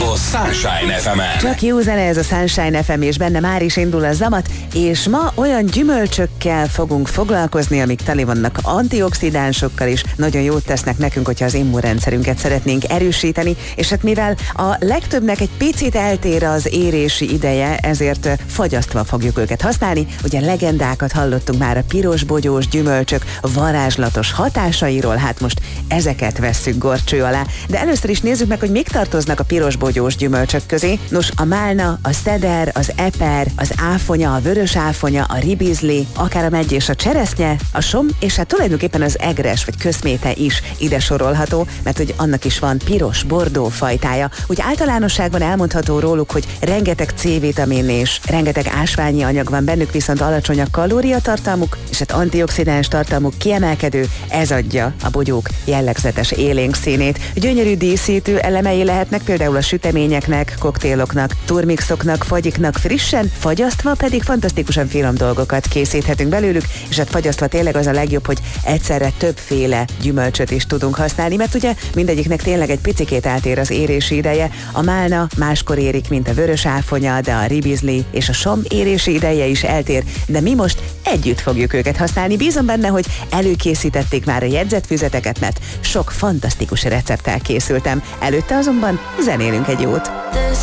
a Sunshine FM-en. Csak jó zene ez a Sunshine FM, és benne már is indul a zamat, és ma olyan gyümölcsökkel fogunk foglalkozni, amik teli vannak antioxidánsokkal is, nagyon jót tesznek nekünk, hogyha az immunrendszerünket szeretnénk erősíteni, és hát mivel a legtöbbnek egy picit eltér az érési ideje, ezért fagyasztva fogjuk őket használni. Ugye legendákat hallottunk már a pirosbogyós gyümölcsök varázslatos hatásairól, hát most ezeket vesszük górcső alá. De először is nézzük meg, hogy mik tartoznak a pirosbogyós gyümölcsök közé. Nos, a málna, a szeder, az eper, az áfonya, a vörös áfonya, a ribizli, akár a meggy és a cseresznye, a som, és hát tulajdonképpen az egres vagy köszméte is ide sorolható, mert hogy annak is van piros, bordó fajtája. Úgy általánosságban elmondható róluk, hogy rengeteg C-vitamin és rengeteg ásványi anyag van bennük, viszont alacsony a kalóriatartalmuk, és hát antioxidáns tartalmuk kiemelkedő, ez adja a bogyók jellegzetes élénk színét. Gyönyörű díszítő elemei lehetnek például a süteményeknek, koktéloknak, turmixoknak, fagyiknak, frissen, fagyasztva pedig fantasztikusan finom dolgokat készíthetünk belőlük, és hát fagyasztva tényleg az a legjobb, hogy egyszerre többféle gyümölcsöt is tudunk használni, mert ugye mindegyiknek tényleg egy picikét eltér az érési ideje. A málna máskor érik, mint a vörös áfonya, de a ribizli és a som érési ideje is eltér, de mi most együtt fogjuk őket használni. Bízom benne, hogy előkészítették már a jegyzetfüzeteket, mert sok fantasztikus recepttel készültem. Előtte azonban zenélünk egy jót.